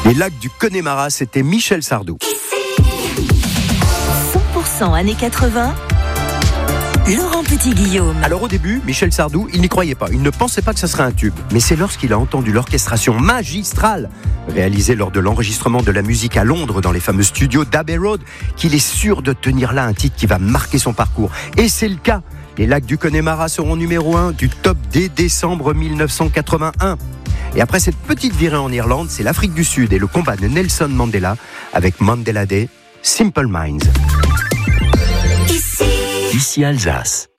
Les lacs du Connemara, c'était Michel Sardou. 100% années 80, Laurent Petit-Guillaume. Alors au début, Michel Sardou, il n'y croyait pas. Il ne pensait pas que ça serait un tube. Mais c'est lorsqu'il a entendu l'orchestration magistrale réalisée lors de l'enregistrement de la musique à Londres dans les fameux studios d'Abbey Road qu'il est sûr de tenir là un titre qui va marquer son parcours. Et c'est le cas. Les lacs du Connemara seront numéro 1 du top dès décembre 1981. Et après cette petite virée en Irlande, c'est l'Afrique du Sud et le combat de Nelson Mandela avec Mandela Day, Simple Minds. Ici Alsace.